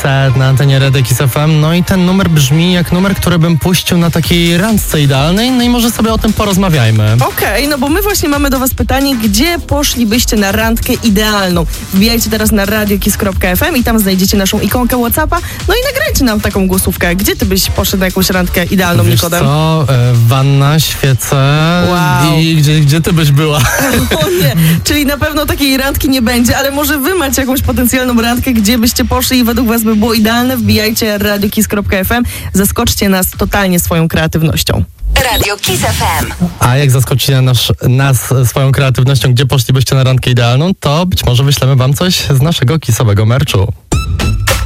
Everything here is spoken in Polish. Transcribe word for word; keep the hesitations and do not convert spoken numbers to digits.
Sad na antenie Radia Kiss F M. No i ten numer brzmi jak numer, który bym puścił na takiej randce idealnej. No i może sobie o tym porozmawiajmy. Okej, okay, no bo my właśnie mamy do was pytanie, gdzie poszlibyście na randkę idealną? Wbijajcie teraz na radiokiss kropka f m i tam znajdziecie naszą ikonkę WhatsAppa. No i nagrajcie nam taką głosówkę. Gdzie ty byś poszedł na jakąś randkę idealną, Wiesz Nikodem? co? E, wanna, świece. Wow. I gdzie, gdzie ty byś była? O nie, czyli na pewno takiej randki nie będzie, ale może wy macie jakąś potencjalną randkę, gdzie byście poszli i według was by było idealne? Wbijajcie radiokiss kropka f m. Zaskoczcie nas totalnie swoją kreatywnością. Radio Kiss F M. A jak zaskoczycie nas, nas swoją kreatywnością, gdzie poszlibyście na randkę idealną, to być może wyślemy wam coś z naszego kissowego merchu.